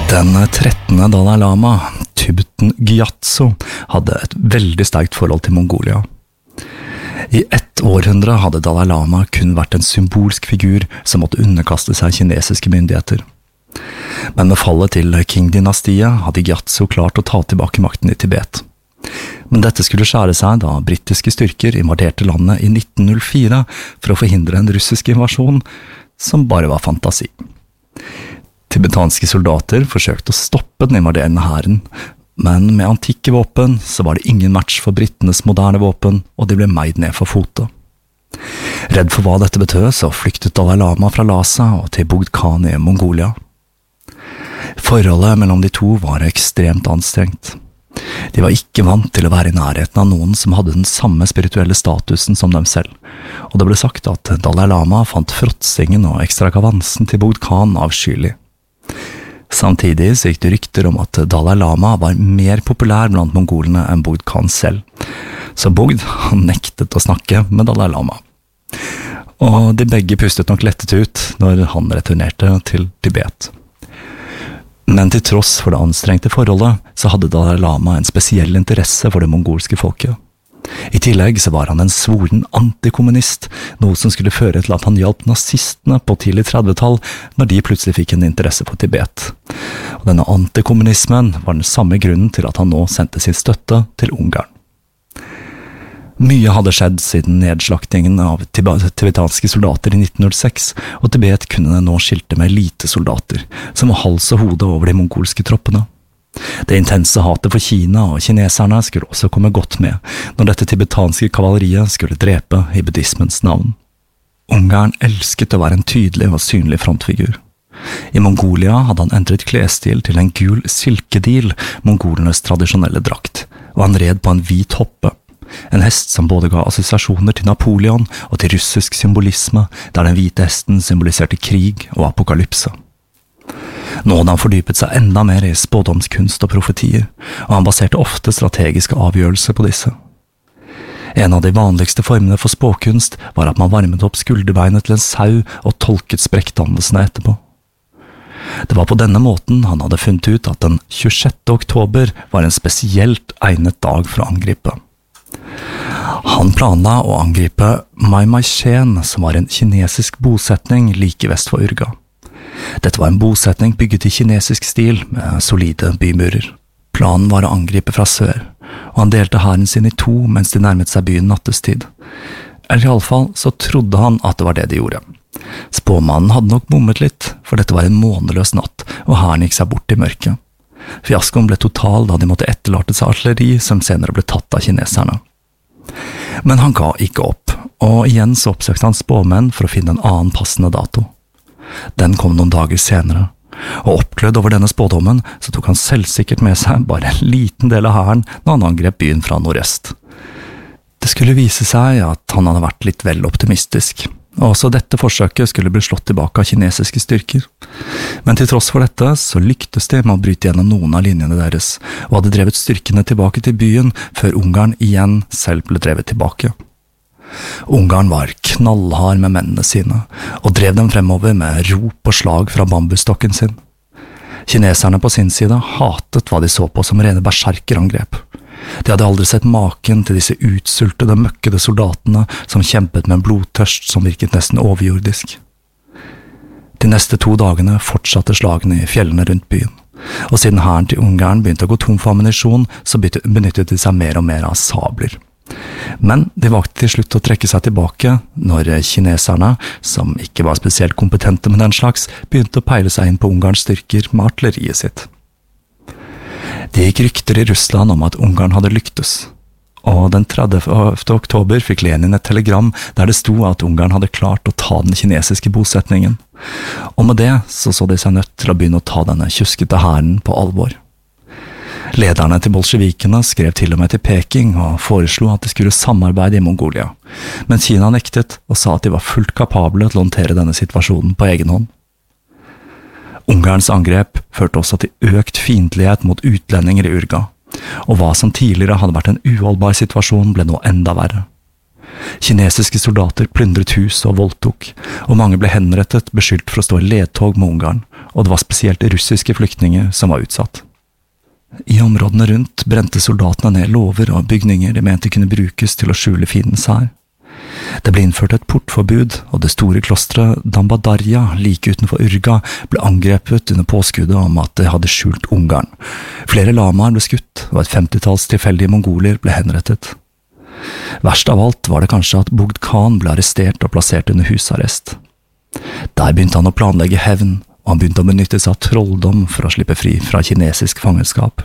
Den 13. Dalai Lama, Thubten Gyatso, hadde et veldig sterkt forhold til Mongolia. I ett århundre hadde Dalai Lama kun vært en symbolsk figur som måtte underkaste seg kinesiske myndigheter. Men med fallet til Qing-dynastiet hadde Gyatso klart å ta tilbake makten i Tibet. Men dette skulle skjære seg da britiske styrker invaderte landet i 1904 for å forhindre en russisk invasjon som bare var fantasi. Tibetanske soldater forsøkte å stoppe den invaderende hæren, men med antikke våpen så var det ingen match for brittenes moderne våpen, og de ble meid ned for fote. Redd for hva dette betød, så flyktet Dalai Lama fra Lhasa og til Bogd Khan i Mongolia. Forholdet mellom de to var ekstremt anstrengt. De var ikke vant til å være i nærheten av noen som hadde den samme spirituelle statusen som dem selv, og det ble sagt at Dalai Lama fant fråtsingen og ekstravagansen til Bogd Khan avskyelig. Samtidig så gikk det rykter om at Dalai Lama var mer populær blant mongolene enn Bogd Khan selv, så Bogd nektet å snakke med Dalai Lama. Og de begge pustet nok lettet ut når han returnerte til Tibet. Men til tross for det anstrengte forholdet, så hadde Dalai Lama en spesiell interesse for det mongolske folket. I tillegg så var han en svoren antikommunist, noe som skulle føre til at han hjalp nazistene på tidlig 30-tall når de plutselig fikk en interesse for Tibet. Og denne antikommunismen var den samme grunnen til at han nå sendte sin støtte til Ungarn. Mye hadde skjedd siden nedslaktingen av tibetanske soldater i 1906, og Tibet kunne nå skilte med elitesoldater, som var hals og hode over de mongolske troppene. Det intense hatet for Kina og kineserne skulle også komme godt med, når dette tibetanske kavaleriet skulle drepe i buddhismens navn. Ungarn elsket å være en tydelig og synlig frontfigur. I Mongolia hadde han endret klesstil til en gul silkedil, mongolenes tradisjonelle drakt, og han red på en hvit hoppe. En hest som både ga assosiasjoner til Napoleon og til russisk symbolisme, der den hvite hesten symboliserte krig og apokalypse. Nå hadde han fordypet seg enda mer i spådomskunst og profetier, og han baserte ofte strategiske avgjørelser på disse. En av de vanligste formene for spåkunst var at man varmet opp skulderbeinet til en sau og tolket sprekkdannelsene etterpå. Det var på denne måten han hadde funnet ut at den 26. oktober var en spesielt egnet dag for å angripe. Han planla å angripe Maimaishen, som var en kinesisk bosetning like vest for Urga. Dette var en bosetning bygget i kinesisk stil med solide bymurer. Planen var å angripe fra sør, og han delte hæren sin i to mens de nærmet seg byen nattestid. Eller i alle fall så trodde han at det var det de gjorde. Spåmannen hadde nok bommet litt, for dette var en måneløs natt, og hæren gikk seg bort i mørket. Fiaskoen ble total da de måtte etterlate seg artilleri som senere ble tatt av kineserne. Men han ga ikke opp, og igjen så oppsøkte han spåmenn for å finne en annen passende dato. Den kom noen dager senere, og oppglødd over denne spådommen så tok han selvsikkert med seg bare en liten del av hæren når han angrep byen fra nordøst. Det skulle vise seg at han hadde vært litt vel optimistisk, og også dette forsøket skulle bli slått tilbake av kinesiske styrker. Men til tross for dette så lyktes de med å bryte gjennom noen av linjene deres, og hadde drevet styrkene tilbake til byen før Ungarn igjen selv ble drevet tilbake. Ungarn var knallhard med mennene sine, og drev dem fremover med rop og slag fra bambusstokken sin. Kineserne på sin side hatet hva de så på som rene berserkerangrep. De hadde aldri sett maken til disse utsultede, møkkede soldatene som kjempet med en blodtørst som virket nesten overjordisk. De neste 2 dagene fortsatte slagene i fjellene rundt byen, og siden hæren til Ungarn begynte å gå tom for ammunisjon, så benyttet de seg mer og mer av sabler. Men de valgte til slutt å trekke seg tilbake når kineserne, som ikke var spesielt kompetente med den slags, begynte å peile seg inn på Ungarns styrker med artilleriet sitt. Det gikk rykter i Russland om at Ungarn hadde lyktes, og den 30. oktober fikk Lenin et telegram der det sto at Ungarn hadde klart å ta den kinesiske bosetningen, og med det så de seg nødt til å begynne å ta denne tjuskete hæren på alvor. Lederne til bolsjevikene skrev til og med til Peking og foreslo at de skulle samarbeide i Mongolia, men Kina nektet og sa at de var fullt kapable til å håndtere denne situasjonen på egen hånd. Ungarns angrep førte også til økt fiendtlighet mot utlendinger i Urga, og hva som tidligere hadde vært en uholdbar situasjon ble nå enda verre. Kinesiske soldater plyndret hus og voldtok, og mange ble henrettet beskyldt for å stå i ledtog med Ungarn, og det var spesielt russiske flyktninger som var utsatt. I områdene rundt brente soldatene ned låver og bygninger de mente kunne brukes til å skjule fiendens hær. Det ble innført et portforbud, og det store klosteret Dambadarja like utenfor Urga ble angrepet under påskuddet om at det hadde skjult Ungarn. Flere lamaer ble skutt, og et 50-talls tilfeldige mongoler ble henrettet. Verst av alt var det kanskje at Bogd Khan ble arrestert og plassert under husarrest. Der begynte han å planlegge hevn, og han begynte å benytte seg av trolldom for å slippe fri fra kinesisk fangenskap.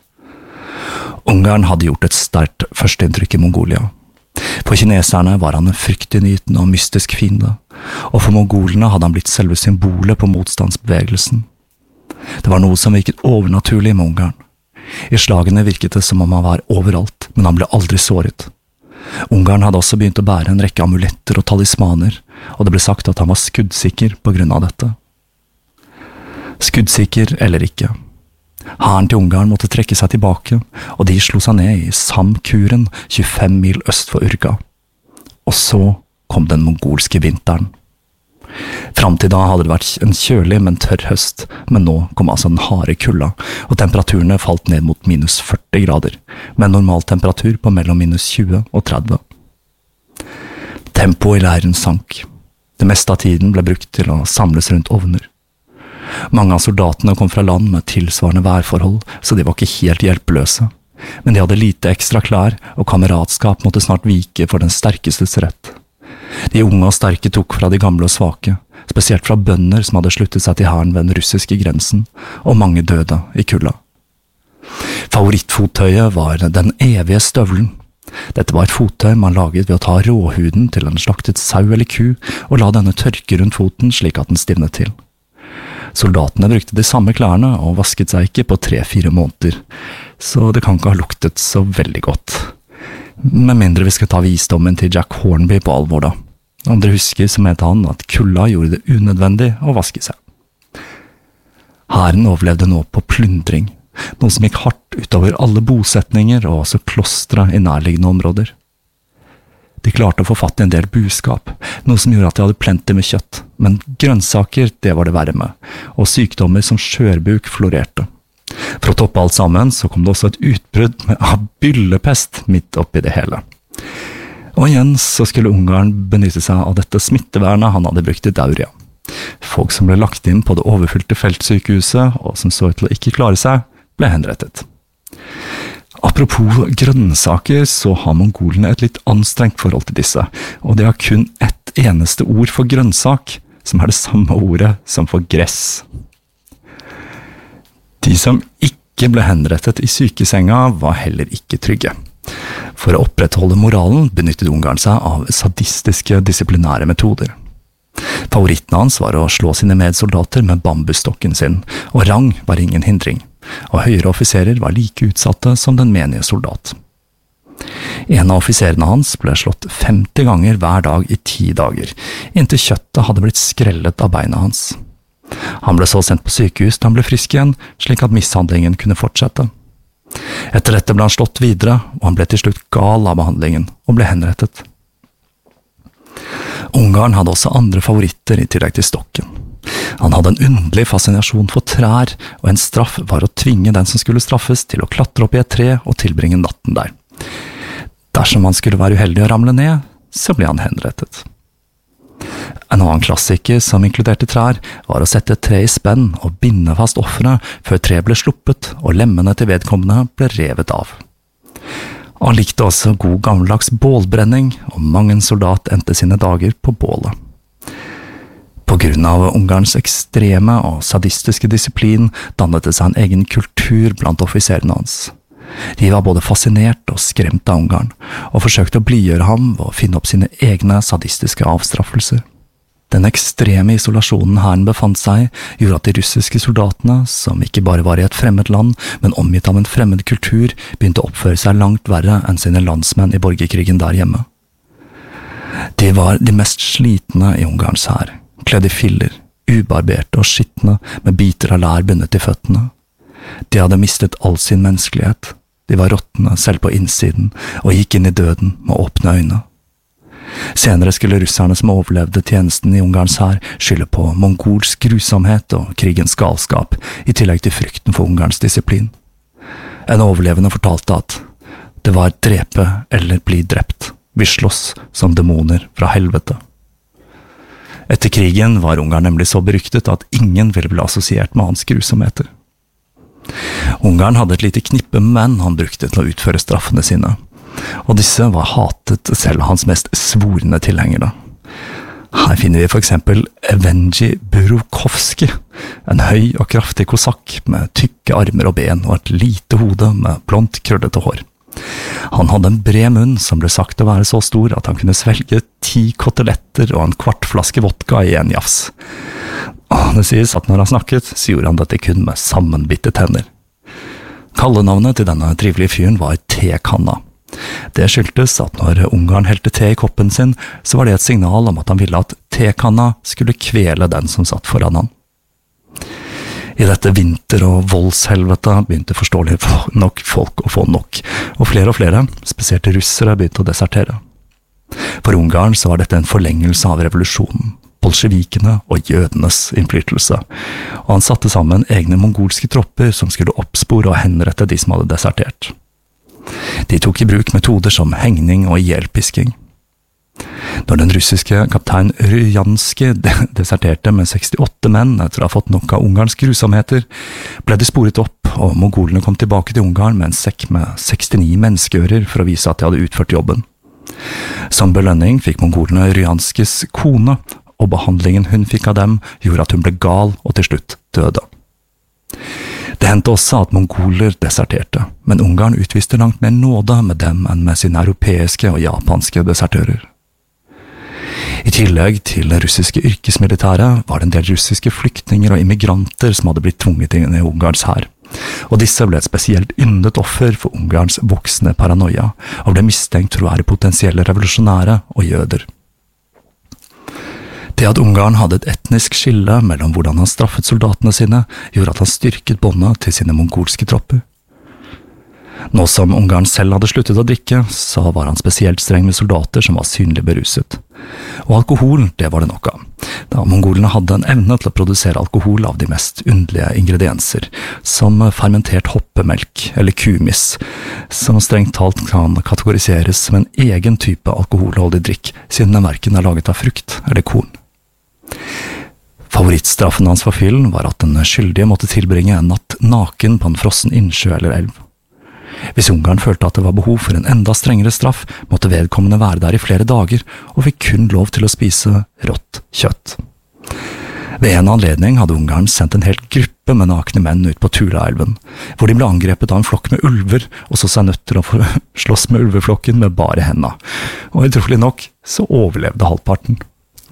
Ungarn hadde gjort et sterkt førsteinntrykk i Mongolia. For kineserne var han en fryktinngytende og mystisk fiende, og for mongolene hadde han blitt selve symbolet på motstandsbevegelsen. Det var noe som virket overnaturlig med Ungarn. I slagene virket det som om han var overalt, men han ble aldri såret. Ungarn hadde også begynt å bære en rekke amuletter og talismaner, og det ble sagt at han var skuddsikker på grunn av dette. Skuddsikker eller ikke. Hæren til Ungarn måtte trekke seg tilbake, og de slo seg ned i Samkuren, 25 mil øst for Urga. Og så kom den mongolske vinteren. Fram til da hadde det vært en kjølig, men tørr høst, men nå kom altså den harde kulda, og temperaturene falt ned mot minus 40 grader, med en normal temperatur på mellom minus 20 og 30. Tempoet i leiren sank. Det meste av tiden ble brukt til å samles rundt ovner. Mange av soldatene kom fra land med tilsvarende værforhold, så de var ikke helt hjelpeløse. Men de hadde lite ekstra klær, og kameratskap måtte snart vike for den sterkestes rett. De unge og sterke tok fra de gamle og svake, spesielt fra bønder som hadde sluttet seg til hæren ved den russiske grensen, og mange døde i kulda. Favorittfottøyet var den evige støvlen. Dette var et fottøy man laget ved å ta råhuden til en slaktet sau eller ku, og la denne tørke rundt foten slik at den stivnet til. Soldatene brukte de samme klærne og vasket seg ikke på 3-4 måneder, så det kan ikke ha luktet så veldig godt. Med mindre vi skal ta visdommen til Jack Hornby på alvor da. Andre husker så mente han at kulda gjorde det unødvendig å vaske seg. Hæren overlevde nå på plyndring, noe som gikk hardt utover alle bosetninger og også klostre i nærliggende områder. De klarte å få fatt i en del buskap, noe som gjorde at de hadde plenty med kjøtt, men grønnsaker, det var det verre med, og sykdommer som skjørbuk florerte. For å toppe alt sammen, så kom det også et utbrudd av byllepest midt oppi det hele. Og igjen så skulle Ungarn benytte seg av dette smittevernet han hadde brukt i Dauria. Folk som ble lagt inn på det overfylte feltsykehuset, og som så ut til å ikke klare seg, ble henrettet. Apropos grønnsaker, så har mongolene et litt anstrengt forhold til disse, og de har kun ett eneste ord for grønnsak, som er det samme ordet som for gress. De som ikke ble henrettet i sykesenga var heller ikke trygge. For å opprettholde moralen benyttet Ungarn seg av sadistiske disiplinære metoder. Favoritten hans var å slå sine medsoldater med bambusstokken sin, og rang var ingen hindring, og høyere offiserer var like utsatte som den menige soldat. En av offiserene hans ble slått 50 ganger hver dag i 10 dager, inntil kjøttet hadde blitt skrellet av beina hans. Han ble så sendt på sykehus da han ble frisk igjen, slik at mishandlingen kunne fortsette. Etter dette ble han slått videre, og han ble til slutt gal av behandlingen, og ble henrettet. Ungarn hadde også andre favoritter i tillegg til stokken. Han hadde en underlig fascinasjon for trær, og en straff var å tvinge den som skulle straffes til å klatre opp i et tre og tilbringe natten der. Dersom han skulle være uheldig å ramle ned, så ble han henrettet. En annen klassiker som inkluderte trær var å sette et tre i spenn og binde fast offeret før treet ble sluppet og lemmene til vedkommende ble revet av. Han likte også god gammeldags bålbrenning, og mange soldat endte sine dager på bålet. På grunn av Ungarns ekstreme og sadistiske disiplin dannet det seg en egen kultur blant offiserene hans. De var både fascinert og skremt av Ungarn, og forsøkte å blidgjøre ham ved å finne opp sine egne sadistiske avstraffelser. Den ekstreme isolasjonen hæren befant seg, gjorde at de russiske soldatene, som ikke bare var i et fremmed land, men omgitt av en fremmed kultur, begynte å oppføre seg langt verre enn sine landsmenn i borgerkrigen der hjemme. De var de mest slitne i Ungarns hær, kledd i filler, ubarberte og skitne, med biter av lær bundet til føttene. De hadde mistet all sin menneskelighet. De var råtne selv på innsiden, og gikk inn i døden med åpne øyne. Senere skulle russerne som overlevde tjenesten i Ungarns hær skylde på mongolsk grusomhet og krigens galskap, i tillegg til frykten for Ungarns disiplin. En overlevende fortalte at det var drepe eller bli drept, vi slåss som demoner fra helvete. Etter krigen var Ungarn nemlig så beryktet at ingen ville bli assosiert med hans grusomheter. Ungarn hadde et lite knippe menn han brukte til å utføre straffene sine, og disse var hatet selv hans mest svorne tilhengere. Her finner vi for eksempel Evgenij Burukovskij, en høy og kraftig kosakk med tykke armer og ben og et lite hode med blondt krøllete hår. Han hadde en bred munn som ble sagt å være så stor at han kunne svelge 10 koteletter og en kvart flaske vodka i en jafs. Det sies at når han snakket, så gjorde han dette kun med sammenbitte tenner. Kallenavnet til denne trivelige fyren var Tekanna. Det skyldtes at når Ungarn helte te i koppen sin, så var det et signal om at han ville at tekanna skulle kvele den som satt foran han. I dette vinter- og voldshelvete begynte forståelig nok folk å få nok, og flere, spesielt russere, begynte å desertere. For Ungarn så var dette en forlengelse av revolusjonen, bolsjevikene og jødenes innflytelse, og han satte sammen egne mongolske tropper som skulle oppspore og henrette de som hadde desertert. De tok i bruk metoder som hengning og ihjelpisking. Når den russiske kaptein Ryanskij deserterte med 68 menn etter å ha fått nok av Ungarns grusomheter, ble de sporet opp, og mongolene kom tilbake til Ungarn med en sekk med 69 menneskeører for å vise at de hadde utført jobben. Som belønning fikk mongolene Ryanskijs kone, og behandlingen hun fikk av dem gjorde at hun ble gal og til slutt døde. Det hendte også at mongoler deserterte, men Ungarn utviste langt mer nåde med dem enn med sine europeiske og japanske desertører. I tillegg til det russiske yrkesmilitæret var det en del russiske flyktninger og immigranter som hadde blitt tvunget inn i Ungarns hær, og disse ble et spesielt yndet offer for Ungarns voksende paranoia, og ble mistenkt for å være potensielle revolusjonære og jøder. Det at Ungarn hadde et etnisk skille mellom hvordan han straffet soldatene sine, gjorde at han styrket båndet til sine mongolske tropper. Nå som Ungarn selv hadde sluttet å drikke, så var han spesielt streng med soldater som var synlig beruset. Og alkohol, det var det nok av, da mongolene hadde en evne til å produsere alkohol av de mest underlige ingredienser, som fermentert hoppemelk eller kumis, som strengt talt kan kategoriseres som en egen type alkoholholdig drikk, siden den verken er laget av frukt eller korn. Favorittstraffen hans for fyllen var at den skyldige måtte tilbringe en natt naken på en frossen innsjø eller elv. Hvis Ungarn følte at det var behov for en enda strengere straff, måtte vedkommende være der i flere dager, og fikk kun lov til å spise rått kjøtt. Ved en anledning hadde Ungarn sendt en hel gruppe med nakne menn ut på Tulaelven, hvor de ble angrepet av en flokk med ulver, og så seg nødt til å slåss med ulveflokken med bare hendene, og utrolig nok så overlevde halvparten.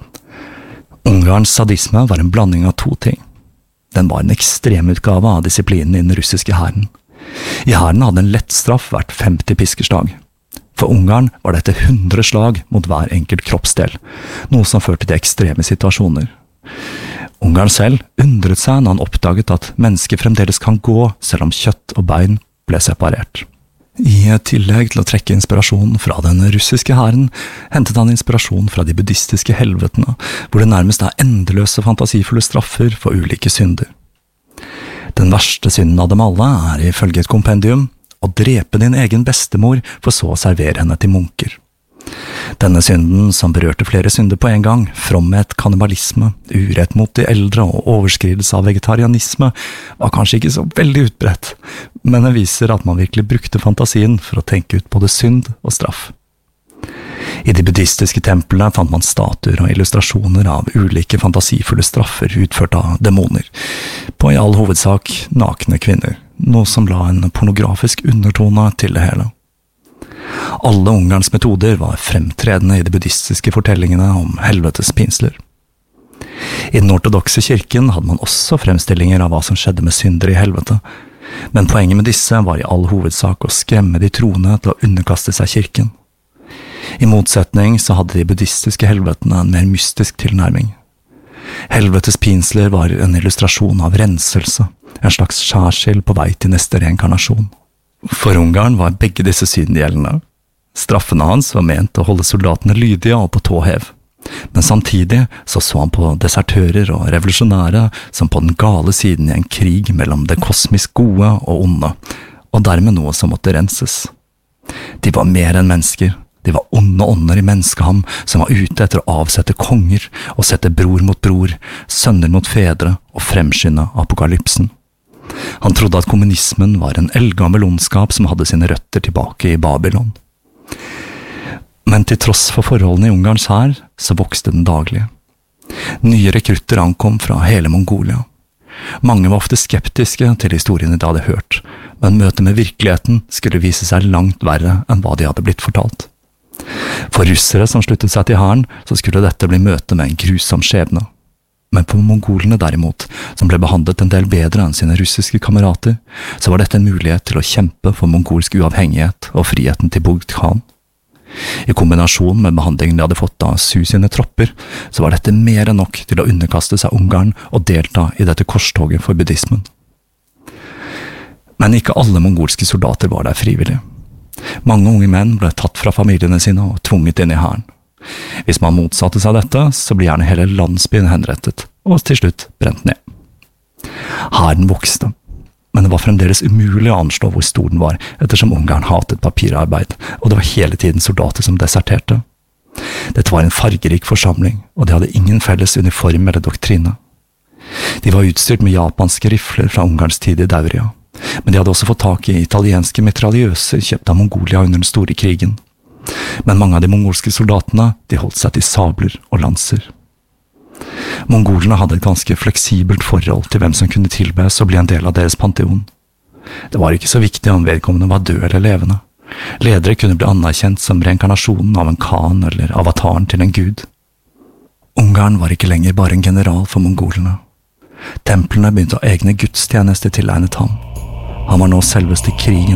Ungarns sadisme var en blanding av to ting. Den var en ekstremutgave av disiplinen i den russiske hæren. I hæren hadde en lett straff vært 50 piskeslag. For Ungarn var dette 100 slag mot hver enkelt kroppsdel, noe som førte til ekstreme situasjoner. Ungarn selv undret seg når han oppdaget at mennesker fremdeles kan gå selv om kjøtt og bein ble separert. I tillegg til å trekke inspirasjon fra den russiske hæren, hentet han inspirasjon fra de buddhistiske helvetene, hvor det nærmest er endeløse fantasifulle straffer for ulike synder. Den verste synden av dem alle er ifølge et kompendium å drepe din egen bestemor for så å servere henne til munker. Denne synden, som berørte flere synder på en gang, fromhet, kannibalisme, urett mot de eldre og overskridelse av vegetarianisme, var kanskje ikke så veldig utbredt, men det viser at man virkelig brukte fantasien for å tenke ut både synd og straff. I de buddhistiske templene fant man statuer og illustrasjoner av ulike fantasifulle straffer utført av demoner, på i all hovedsak nakne kvinner, noe som la en pornografisk undertone til det hele. Alle Ungarns metoder var fremtredende i de buddhistiske fortellingene om helvetes pinsler. I den ortodokse kirken hadde man også fremstillinger av hva som skjedde med syndere i helvete, men poenget med disse var i all hovedsak å skremme de troende til å underkaste seg kirken. I motsetning så hadde de buddhistiske helvetene en mer mystisk tilnærming. Helvetes pinsler var en illustrasjon av renselse, en slags skjærsild på vei til neste reinkarnasjon. For Ungarn var begge disse syn gjeldende. Straffene hans var ment å holde soldatene lydige og på tåhev, men samtidig så han på desertører og revolusjonære som på den gale siden i en krig mellom det kosmisk gode og onde, og dermed noe som måtte renses. De var mer enn mennesker, de var onde ånder i menneskeham som var ute etter å avsette konger og sette bror mot bror, sønner mot fedre og fremskynde apokalypsen. Han trodde at kommunismen var en eldgammel ondskap som hadde sine røtter tilbake i Babylon. Men til tross for forholdene i Ungarns hær, så vokste den daglig. Nye rekrutter ankom fra hele Mongolia. Mange var ofte skeptiske til historiene de hadde hørt, men møtet med virkeligheten skulle vise seg langt verre enn hva de hadde blitt fortalt. For russere som sluttet seg til hæren, så skulle dette bli møte med en grusom skjebne. Men for mongolene derimot, som ble behandlet en del bedre enn sine russiske kamerater, så var dette en mulighet til å kjempe for mongolsk uavhengighet og friheten til Bogd Khan. I kombinasjon med behandlingen de hadde fått av Su sine tropper, så var dette mer enn nok til å underkaste seg Ungarn og delta i dette korstoget for buddhismen. Men ikke alle mongolske soldater var der frivillig. Mange unge menn ble tatt fra familiene sine og tvunget inn i hæren. Hvis man motsatte seg dette, så ble gjerne hele landsbyen henrettet, og til slutt brent ned. Hæren vokste, men det var fremdeles umulig å anslå hvor stor den var, ettersom Ungarn hatet papirarbeid, og det var hele tiden soldater som deserterte. Dette var en fargerik forsamling, og de hadde ingen felles uniform eller doktrine. De var utstyrt med japanske rifler fra Ungarns tid i Dauria, men de hadde også fått tak i italienske mitraljøser kjøpt av Mongolia under den store krigen. Men mange av de mongolske soldatene, de holdt seg til sabler og lanser. Mongolene hadde et ganske fleksibelt forhold til hvem som kunne tilbes og bli en del av deres panteon. Det var ikke så viktig om vedkommende var død eller levende. Ledere kunne bli anerkjent som reinkarnasjonen av en khan eller avataren til en gud. Ungarn var ikke lenger bare en general for mongolene. Templene begynte å ha egne gudstjenester tilegnet ham. Han var nå selveste krigen